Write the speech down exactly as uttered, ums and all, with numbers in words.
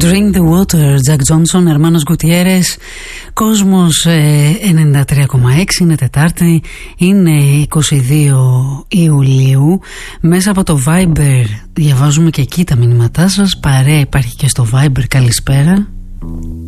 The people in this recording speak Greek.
Drink the water, Jack Johnson, Hermanos Gutierrez. Κόσμος ε, ενενήντα τρία κόμμα έξι, είναι Τετάρτη, είναι είκοσι δύο Ιουλίου. Μέσα από το Viber διαβάζουμε και εκεί τα μηνύματά σας. Παρέα υπάρχει και στο Viber, καλησπέρα.